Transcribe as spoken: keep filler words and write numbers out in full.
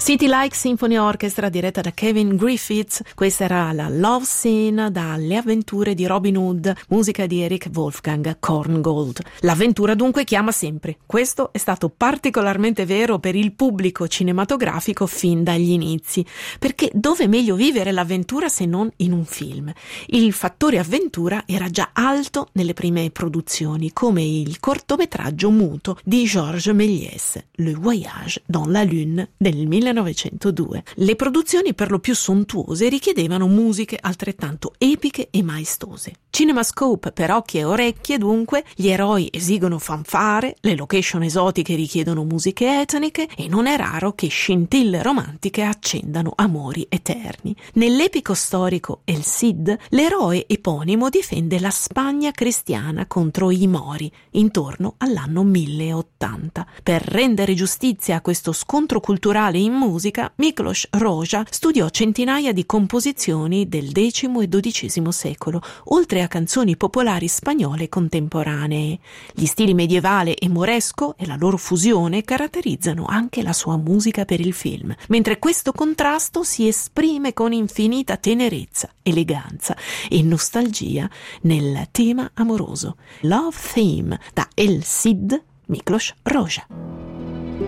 City Like Symphony Orchestra diretta da Kevin Griffiths. Questa era la Love Scene dalle avventure di Robin Hood, musica di Eric Wolfgang Korngold. L'avventura dunque chiama sempre. Questo è stato particolarmente vero per il pubblico cinematografico fin dagli inizi, perché dove meglio vivere l'avventura se non in un film? Il fattore avventura era già alto nelle prime produzioni, come il cortometraggio muto di Georges Méliès, Le Voyage dans la Lune del millenovecentodue. Le produzioni per lo più sontuose richiedevano musiche altrettanto epiche e maestose. Cinemascope per occhi e orecchie, dunque, gli eroi esigono fanfare, le location esotiche richiedono musiche etniche e non è raro che scintille romantiche accendano amori eterni. Nell'epico storico El Cid, l'eroe eponimo difende la Spagna cristiana contro i Mori intorno all'anno mille ottanta. Per rendere giustizia a questo scontro culturale in musica, Miklos Rozsa studiò centinaia di composizioni del decimo e dodicesimo secolo, oltre a canzoni popolari spagnole contemporanee. Gli stili medievale e moresco e la loro fusione caratterizzano anche la sua musica per il film, mentre questo contrasto si esprime con infinita tenerezza, eleganza e nostalgia nel tema amoroso. Love Theme da El Cid, Miklos Rozsa.